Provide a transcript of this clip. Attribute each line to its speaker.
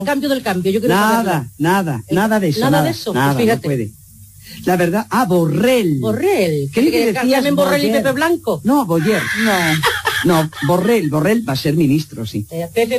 Speaker 1: Cambio del cambio, yo quiero
Speaker 2: Nada de eso.
Speaker 1: Nada de eso,
Speaker 2: nada,
Speaker 1: pues fíjate.
Speaker 2: no puede. La verdad,
Speaker 1: Borrell.
Speaker 2: Creí que decías
Speaker 1: Carmen Borrell y
Speaker 2: Boyer.
Speaker 1: Pepe Blanco.
Speaker 2: No, Boyer. No, Borrell va a ser ministro, sí.
Speaker 1: Pepe